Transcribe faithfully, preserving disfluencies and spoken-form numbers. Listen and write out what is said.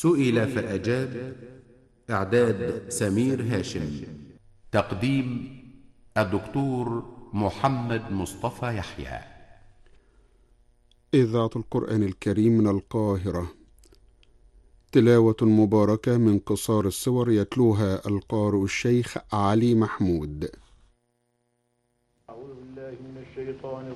سئل فأجاب. إعداد سمير هاشم. تقديم الدكتور محمد مصطفى يحيى. إذاعة القرآن الكريم من القاهرة. تلاوة مباركة من قصار السور يتلوها القارئ الشيخ علي محمود. أعوذ بالله من الشيطان